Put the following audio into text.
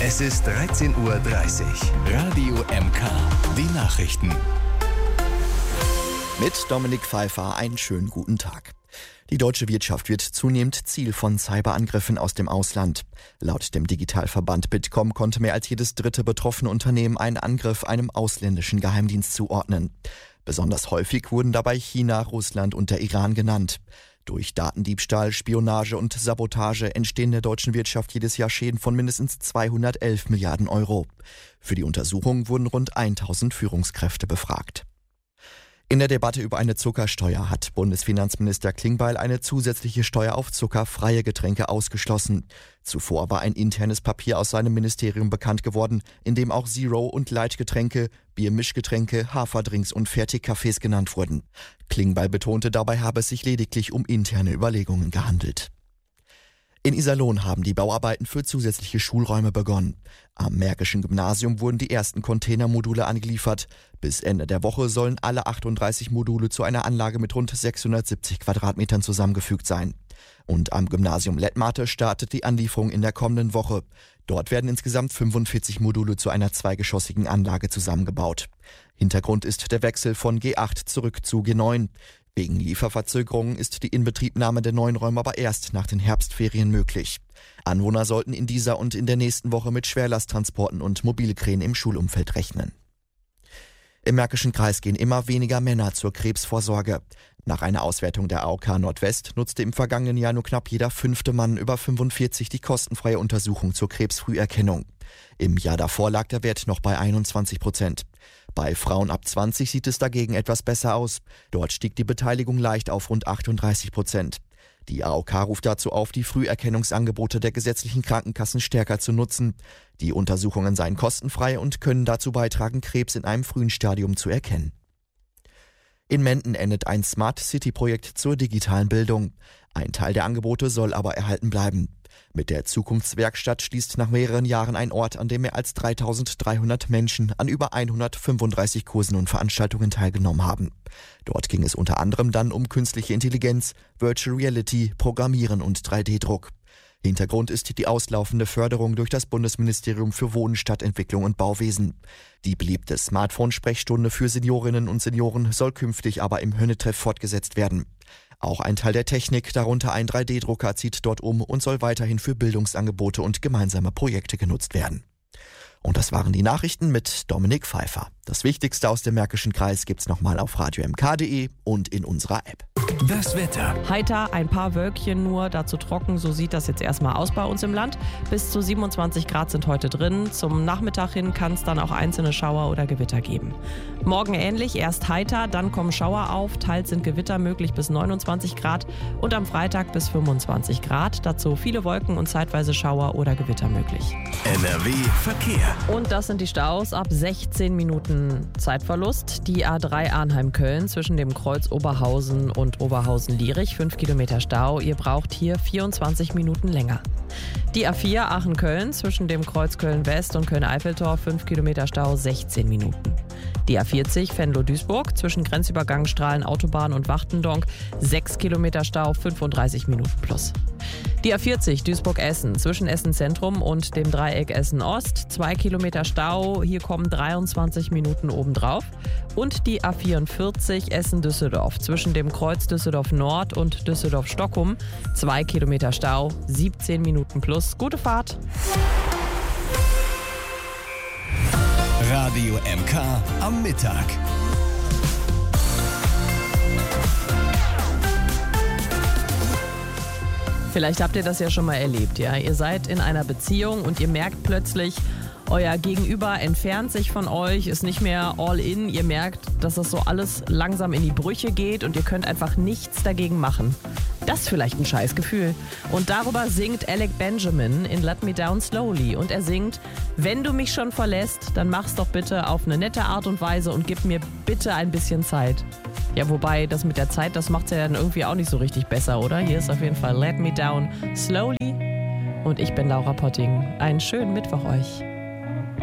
Es ist 13:30 Uhr. Radio MK. Die Nachrichten. Mit Dominik Pfeiffer einen schönen guten Tag. Die deutsche Wirtschaft wird zunehmend Ziel von Cyberangriffen aus dem Ausland. Laut dem Digitalverband Bitkom konnte mehr als jedes dritte betroffene Unternehmen einen Angriff einem ausländischen Geheimdienst zuordnen. Besonders häufig wurden dabei China, Russland und der Iran genannt. Durch Datendiebstahl, Spionage und Sabotage entstehen der deutschen Wirtschaft jedes Jahr Schäden von mindestens 211 Milliarden Euro. Für die Untersuchung wurden rund 1000 Führungskräfte befragt. In der Debatte über eine Zuckersteuer hat Bundesfinanzminister Klingbeil eine zusätzliche Steuer auf zuckerfreie Getränke ausgeschlossen. Zuvor war ein internes Papier aus seinem Ministerium bekannt geworden, in dem auch Zero- und Light-Getränke, Biermischgetränke, Haferdrinks und Fertigkaffees genannt wurden. Klingbeil betonte, dabei habe es sich lediglich um interne Überlegungen gehandelt. In Iserlohn haben die Bauarbeiten für zusätzliche Schulräume begonnen. Am Märkischen Gymnasium wurden die ersten Containermodule angeliefert. Bis Ende der Woche sollen alle 38 Module zu einer Anlage mit rund 670 Quadratmetern zusammengefügt sein. Und am Gymnasium Lettmate startet die Anlieferung in der kommenden Woche. Dort werden insgesamt 45 Module zu einer zweigeschossigen Anlage zusammengebaut. Hintergrund ist der Wechsel von G8 zurück zu G9. Wegen Lieferverzögerungen ist die Inbetriebnahme der neuen Räume aber erst nach den Herbstferien möglich. Anwohner sollten in dieser und in der nächsten Woche mit Schwerlasttransporten und Mobilkränen im Schulumfeld rechnen. Im Märkischen Kreis gehen immer weniger Männer zur Krebsvorsorge. Nach einer Auswertung der AOK Nordwest nutzte im vergangenen Jahr nur knapp jeder 5. Mann über 45 die kostenfreie Untersuchung zur Krebsfrüherkennung. Im Jahr davor lag der Wert noch bei 21%. Bei Frauen ab 20 sieht es dagegen etwas besser aus. Dort stieg die Beteiligung leicht auf rund 38%. Die AOK ruft dazu auf, die Früherkennungsangebote der gesetzlichen Krankenkassen stärker zu nutzen. Die Untersuchungen seien kostenfrei und können dazu beitragen, Krebs in einem frühen Stadium zu erkennen. In Menden endet ein Smart City-Projekt zur digitalen Bildung. Ein Teil der Angebote soll aber erhalten bleiben. Mit der Zukunftswerkstatt schließt nach mehreren Jahren ein Ort, an dem mehr als 3300 Menschen an über 135 Kursen und Veranstaltungen teilgenommen haben. Dort ging es unter anderem dann um künstliche Intelligenz, Virtual Reality, Programmieren und 3D-Druck. Hintergrund ist die auslaufende Förderung durch das Bundesministerium für Wohnen, Stadtentwicklung und Bauwesen. Die beliebte Smartphone-Sprechstunde für Seniorinnen und Senioren soll künftig aber im Hönnetreff fortgesetzt werden. Auch ein Teil der Technik, darunter ein 3D-Drucker, zieht dort um und soll weiterhin für Bildungsangebote und gemeinsame Projekte genutzt werden. Und das waren die Nachrichten mit Dominik Pfeiffer. Das Wichtigste aus dem Märkischen Kreis gibt's nochmal auf radiomk.de und in unserer App. Das Wetter. Heiter, ein paar Wölkchen nur, dazu trocken, so sieht das jetzt erstmal aus bei uns im Land. Bis zu 27 Grad sind heute drin. Zum Nachmittag hin kann es dann auch einzelne Schauer oder Gewitter geben. Morgen ähnlich, erst heiter, dann kommen Schauer auf, teils sind Gewitter möglich bis 29 Grad und am Freitag bis 25 Grad. Dazu viele Wolken und zeitweise Schauer oder Gewitter möglich. NRW Verkehr. Und das sind die Staus ab 16 Minuten Zeitverlust. Die A3 Arnheim-Köln zwischen dem Kreuz Oberhausen und Oberhausen-Lierich, 5 Kilometer Stau. Ihr braucht hier 24 Minuten länger. Die A4 Aachen-Köln zwischen dem Kreuz Köln-West und Köln-Eiffeltor, 5 Kilometer Stau, 16 Minuten. Die A40 Venlo-Duisburg zwischen Grenzübergang Strahlen-Autobahn und Wachtendonk, 6 Kilometer Stau, 35 Minuten plus. Die A40 Duisburg-Essen zwischen Essen-Zentrum und dem Dreieck Essen-Ost, 2 Kilometer Stau, hier kommen 23 Minuten obendrauf. Und die A44 Essen-Düsseldorf zwischen dem Kreuz Düsseldorf-Nord und Düsseldorf-Stockholm, 2 Kilometer Stau, 17 Minuten plus. Gute Fahrt! Radio MK am Mittag. Vielleicht habt ihr das ja schon mal erlebt, ja. Ihr seid in einer Beziehung und ihr merkt plötzlich, euer Gegenüber entfernt sich von euch, ist nicht mehr all in. Ihr merkt, dass das so alles langsam in die Brüche geht und ihr könnt einfach nichts dagegen machen. Das ist vielleicht ein Scheißgefühl. Und darüber singt Alec Benjamin in Let Me Down Slowly. Und er singt, wenn du mich schon verlässt, dann mach's doch bitte auf eine nette Art und Weise und gib mir bitte ein bisschen Zeit. Ja, wobei das mit der Zeit, das macht's ja dann irgendwie auch nicht so richtig besser, oder? Hier ist auf jeden Fall Let Me Down Slowly. Und ich bin Laura Potting. Einen schönen Mittwoch euch.